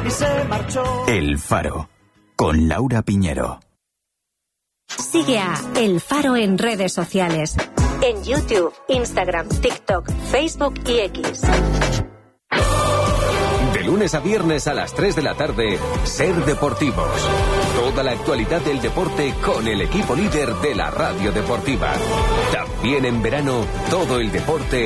y se marchó. El Faro, con Laura Piñero. Sigue a El Faro en redes sociales. En YouTube, Instagram, TikTok, Facebook y X. De lunes a viernes a las 3 de la tarde, Ser Deportivos. Toda la actualidad del deporte con el equipo líder de la radio deportiva. También en verano, todo el deporte